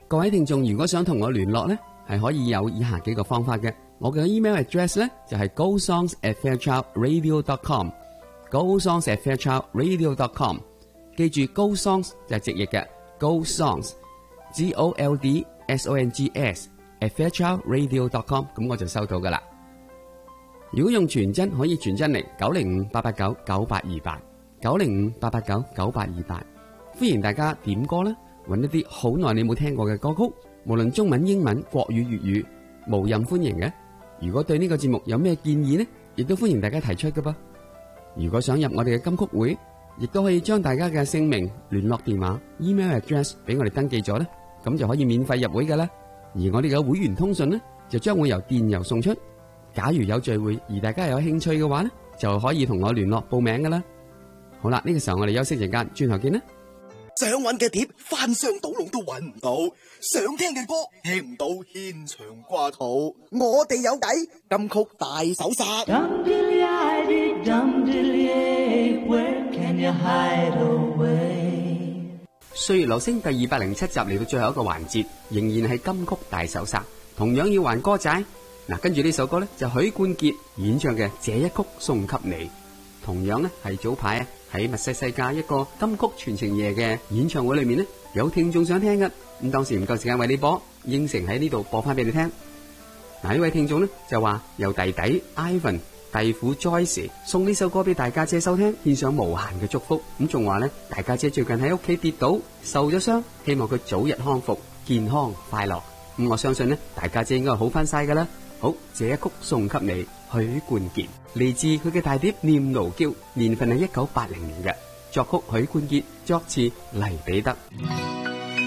各位聽眾如果想同我聯絡呢，係可以有以下幾個方法嘅。我嘅 email address 呢就係 goldsongs@fairchildradio.com，goldsongs@fairchildradio.com。記住 goldsongs 就係直譯嘅 goldsongs，goldsongs@fairchildradio.com， 咁我就收到噶啦。如果用傳真可以傳真嚟905-889-9828，905-889-9828。歡迎大家點歌啦，揾一啲好耐你冇聽過嘅歌曲，無論中文、英文、國語、粵語，無任歡迎嘅。如果對呢個節目有咩建議呢，亦都歡迎大家提出㗎噃。如果想入我哋嘅金曲會，亦都可以將大家嘅姓名、聯絡電話、email address 俾我哋登記咗呢，咁就可以免費入會噶啦。而我哋嘅會員通訊呢，就將會由電郵送出。假如有聚會而大家有興趣嘅話呢，就可以同我聯絡報名噶啦。好啦，呢個時候我哋休息陣間，轉頭見啦。 想揾嘅碟翻箱倒籠都揾唔到，想聽嘅歌聽唔到，牽腸掛肚。我哋有計，金曲大搜殺。 歲月留聲第207集嚟到最後一個環節，仍然係金曲大搜殺，同樣要還歌仔。嗱，跟住呢首歌呢，就許冠傑演唱嘅《這一曲送給你》，同樣呢係早排喺密西西加一個金曲傳情夜嘅演唱會裏面呢，有聽眾想聽嘅，咁當時唔夠時間為你播，應承喺呢度播翻俾你聽。嗱，呢位聽眾呢就話由弟弟 Ivan、弟婦 Joyce 送呢首歌俾大家姐收聽，獻上無限嘅祝福。咁仲話呢，大家姐最近喺屋企跌倒受咗傷，希望佢早日康復，健康快樂。咁我相信呢，大家姐應該好翻晒噶啦。好，這一曲送給你，許冠傑，嚟自佢嘅大碟《念奴嬌》，年份係1980年嘅，作曲許冠傑，作詞黎彼得。